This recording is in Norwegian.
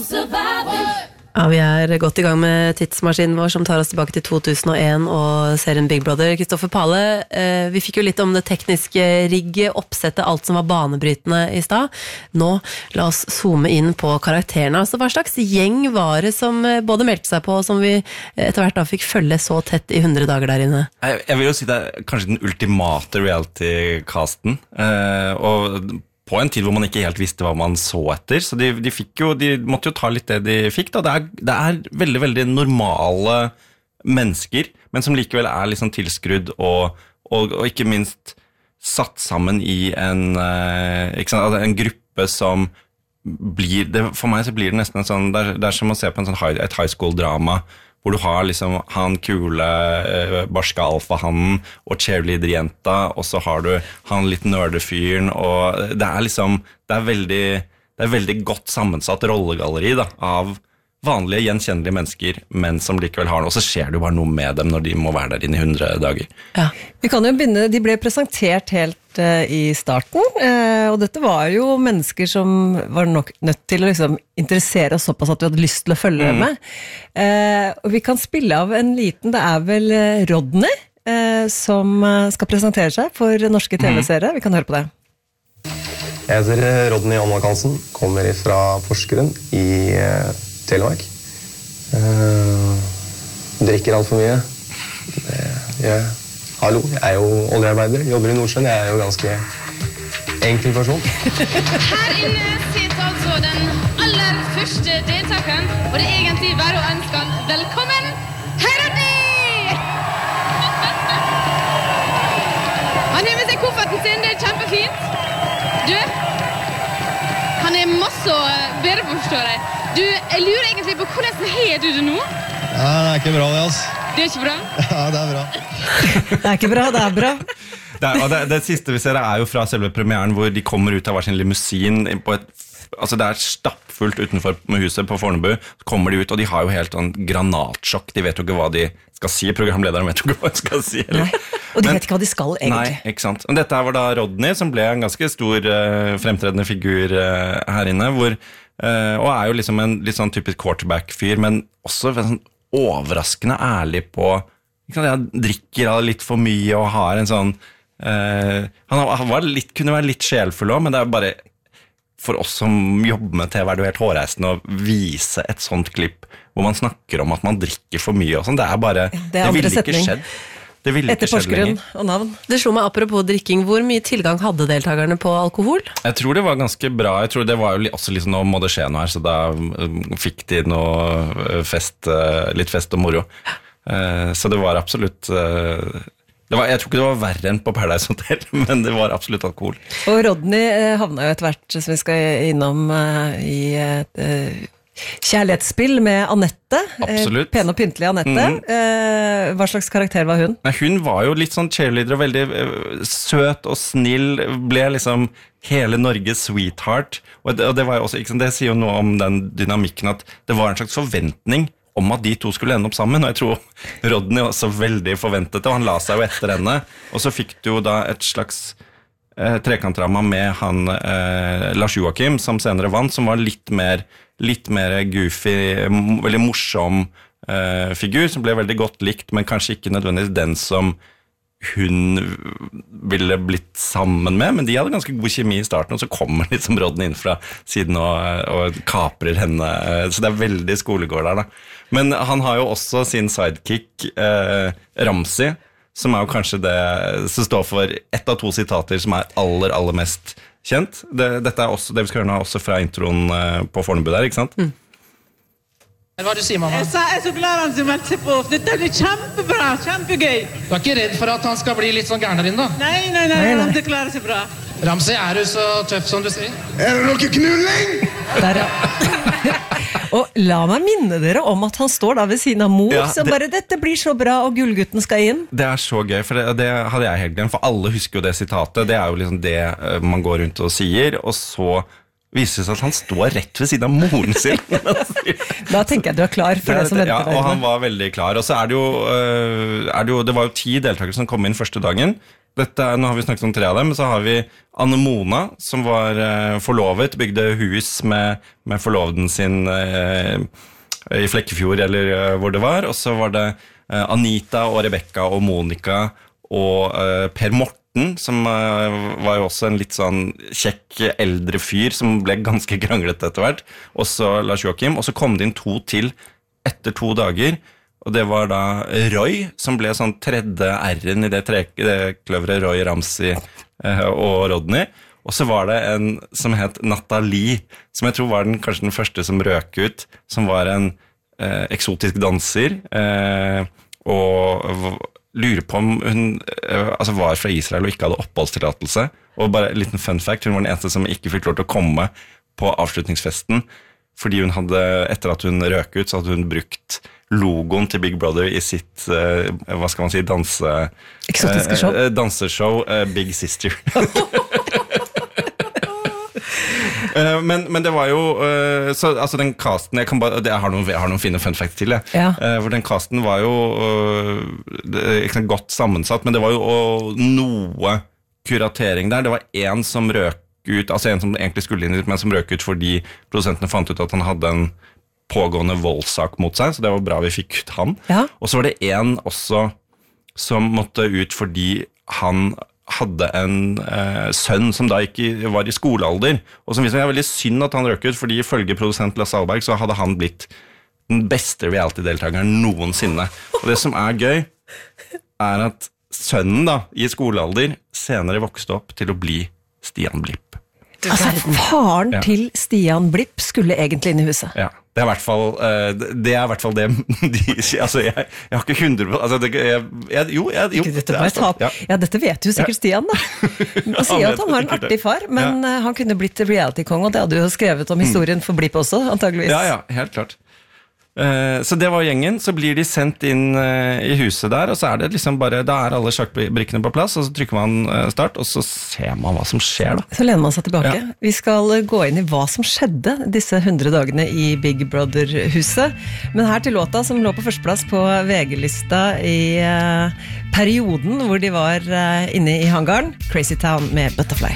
Ja, vi godt I gang med tidsmaskinen vår som tar oss tilbake til 2001 og serien Big Brother. Kristoffer Pale, vi fikk jo litt om det tekniske rigget, oppsettet, alt som var banebrytende I stad. Nå, la oss zoome inn på karakterene. Altså, hva slags gjeng var det som både meldte seg på, og som vi etter hvert da fikk følge så tett I 100 dager der inne? Jeg vil jo si det kanskje den ultimate reality-casten, og på en tid hvor man ikke helt visste hva man så etter, så de måtte jo ta litt det de fikk da. Det veldig, veldig normale mennesker, men som likevel liksom tilskrudd og ikke minst satt sammen I en gruppe som for meg så blir det nesten en sånn, det som å se på et high school drama, hvor du har liksom han kule barska alfahannen og cheerleader-jenta, og så har du han litt nerdefyren, og det liksom, det veldig godt sammensatt rollegalleri da, av vanlige, gjenkjennelige mennesker, men som likevel har noe, og så skjer det jo bare noe med dem når de må være der inne I 100 dager. Ja. Vi kan jo begynne, de ble presentert helt I starten, og dette var jo mennesker som var nok nødt til å liksom interessere oss såpass at vi hadde lyst til å følge dem med. Og vi kan spille av en liten, det vel Rodney, som skal presentere seg for norske TV-serier. Vi kan høre på det. Jeg heter Rodney Annak Hansen, kommer fra Porsgrunn I Telemark. Drikker alt for mye. Hallo, jeg jo oljearbeider, jobber I Nordsjøen. Jeg jo ganske enkel person. Her inne sitter altså den aller første deltakeren, og det egentlig bare å ønske han velkommen, Rodney! Han har med seg kofferten sin, det kjempefint. Du, han masse å bedre på, forstår jeg. Du, jeg lurer egentlig på hvordan har du det nå? Ja, det ikke bra det, altså. Det ikke bra? Ja, det bra. Det ikke bra, det bra. Det siste vi ser jo fra selve premieren, hvor de kommer ut av hver sin limousin på altså det stappfullt utenfor huset på Fornebu, så kommer de ut, og de har jo helt en granatsjokk, de vet jo ikke hva de skal si, programlederen vet jo ikke hva de skal si. Eller? Nei, og de vet ikke hva de skal egentlig. Nei, ikke sant. Og dette var da Rodney, som ble en ganske stor fremtredende figur her inne, og jo liksom en litt sånn typisk quarterback-fyr, men også sånn overraskende ærlig på, jeg drikker litt for mye og har en sånn, han kunne være litt sjelfull også, men det bare for oss som jobber med TV det jo helt hårreisende å vise et sånt klipp hvor man snakker om at man drikker for mye og sånn, det bare, det ville ikke skjedd. Det ville ikke skjedd lenger. Og navn. Det slo meg apropos drikking, hvor mye tilgang hadde deltakerne på alkohol? Jeg tror det var ganske bra, jeg tror det var jo også liksom, nå må det skje noe her, så da fikk de noe litt fest og moro. Så det var absolutt, jeg tror ikke det var verre enn på Paradise Hotel, men det var absolutt alkohol. Og Rodney havna jo et hvert som vi skal innom I et kjærlighetsspill med Annette. Absolutt. Pen og pyntelig Annette. Hva slags karakter var hun? Nei, hun var jo litt sånn cheerleader og veldig søt og snill, ble liksom hele Norges sweetheart, og det var jo også, ikke sant, det sier jo noe om den dynamikken at det var en slags forventning om at de to skulle ende opp sammen, og jeg tror Rodney også veldig forventet det, og han la seg jo etter henne, og så fikk du jo da et slags trekantdrama med han Lars Joakim, som senere vant, som var litt mer goofy, veldig morsom figur, som ble veldig godt likt, men kanskje ikke nødvendigvis den som hun ville blitt sammen med, men de hadde ganske god kjemi I starten, og så kommer liksom Rodney inn fra siden og kaprer henne, så det veldig skolegård der da. Men han har jo også sin sidekick, Ramsey, som jo kanskje det som står for ett av to sitater som aller mest kjent. Dette også, det vi skal høre nå også fra introen på Fornebu der, ikke sant? Hva du sier, mamma? Jeg er så glad han som meldte seg på. Dette blir kjempebra, kjempegøy. Du ikke redd for at han skal bli litt sånn gærner inn da? Nei, han klarer seg bra. Ramsey, du så tøff som du sier? Det noe knulling? Der, ja. Og la meg minne dere om at han står da ved siden av mor, som bare, dette blir så bra, og gullgutten skal inn. Det så gøy, for det hadde jeg helt glemt, for alle husker jo det sitatet, det jo liksom det man går rundt og sier, og så viser det seg at han står rett ved siden av moren sin. Da tenker jeg du klar for det som venter deg. Ja, og han var veldig klar, og så det jo, det var jo 10 deltakere som kom inn første dagen, nå har vi snakket om 3 av dem, men så har vi Anne Mona, som var forlovet, bygde hus med forloveden sin i Flekkefjord, eller hvor det var, og så var det Anita og Rebecca og Monica og Per Morten, som var jo også en litt sånn kjekk eldre fyr, som ble ganske kranglet etter hvert, og så Lars Joachim, og så kom det inn 2 til etter 2 dager, og det var da Roy, som ble sånn 3. R-en i det kløveret Roy Ramsey og Rodney. Og så var det en som het Nathalie, som jeg tror var kanskje den første som røk ut, som var en eksotisk danser, og lurer på om hun var fra Israel og ikke hadde oppholdstillatelse. Og bare en liten fun fact, hun var den eneste som ikke fikk lov til å komme på avslutningsfesten, fordi hun hadde, etter at hun røk ut, så hadde hun brukt logoen til Big Brother i sitt, hva skal man si, eksotiske show. Danseshow Big Sister. Men det var jo så, altså den casten, jeg har noen fine fun facts til, for den casten var jo ikke godt sammensatt, men det var jo noe kuratering der. Det var en som røk ut, altså en som egentlig skulle inn, men som røk ut fordi produsentene fant ut at han hadde en pågående voldssak mot seg, så det var bra vi fikk ut han. Ja. Og så var det en også som måtte ut fordi han hadde en sønn som da ikke var i skolealder, og som visste det er veldig synd at han røk ut, fordi ifølge produsent Lasse Alberg så hadde han blitt den beste reality-deltakeren noensinne. Og det som er gøy, er at sønnen da, i skolealder, senere vokste opp til å bli Stian Blipp. Altså, faren til Stian Blipp skulle egentlig inn i huset. Ja, det er i hvert fall det de sier. Altså, jeg har ikke 100%, altså, jo. Dette var et tap. Ja, dette vet jo sikkert Stian da. Han sier at han har en artig far, men han kunne blitt reality-kong, og det hadde jo skrevet om historien for Blipp også, antageligvis. Ja, helt klart. Så det var gjengen, så blir de sendt inn i huset der, og så er det liksom bare, da er alle sjakkbrikkene på plass, og så trykker man start, og så ser man hva som skjer da. Så lener man seg tilbake. Ja. Vi skal gå inn i hva som skjedde disse 100 dagene i Big Brother-huset, men her til låta som lå på førsteplass på VG-lista i perioden hvor de var inne i hangaren, Crazy Town med Butterfly.